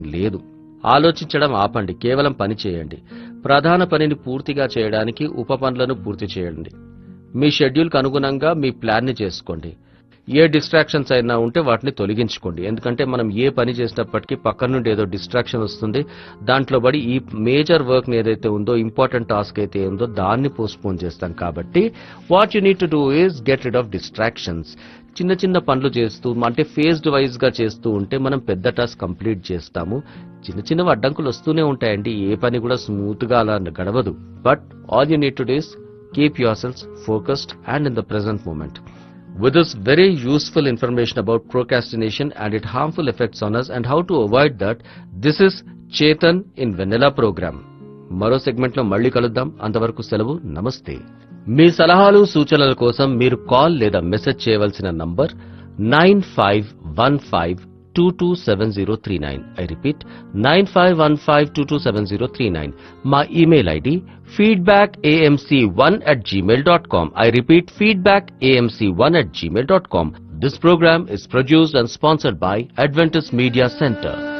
లేదు. ఆలోచించడం ఆపండి, కేవలం పని చేయండి. ప్రధాన పనిని పూర్తిగా చేయడానికి ఉప పనులను పూర్తి చేయండి. మీ షెడ్యూల్కి అనుగుణంగా మీ ప్లాన్ని చేసుకోండి. ఏ డిస్ట్రాక్షన్స్ అయినా ఉంటే వాటిని తొలగించుకోండి. ఎందుకంటే మనం ఏ పని చేసినప్పటికీ పక్కన నుండి ఏదో డిస్ట్రాక్షన్ వస్తుంది. దాంట్లో పడి ఈ మేజర్ వర్క్ ఏదైతే ఉందో, ఇంపార్టెంట్ టాస్క్ అయితే ఉందో దాన్ని పోస్ట్పోన్ చేస్తాం. కాబట్టి what you need to do is get rid of distractions. చిన్న చిన్న పనులు చేస్తూ, అంటే ఫేజ్డ్ వైజ్ గా చేస్తూ ఉంటే మనం పెద్ద టాస్క్ కంప్లీట్ చేస్తాము. చిన్న చిన్న అడ్డంకులు వస్తూనే ఉంటాయండి. ఏ పని కూడా స్మూత్ గా అలా గడవదు. But all you need to do is keep your cells focused and in the present moment. With this very useful information about procrastination and its harmful effects on us and how to avoid that, this is Chetan in Vanilla program. మరో segment లో మళ్ళీ కలుద్దాం. అంతవరకు సెలవు. నమస్తే. మీ సలహాలు సూచనల కోసం మీరు కాల్ లేదా మెసేజ్ చేయవలసిన నంబర్ 9515227039. I repeat 9515227039. మా email ID feedbackamc1@gmail.com. I repeat feedbackamc1@gmail.com. This program is produced and sponsored by Adventist Media Center.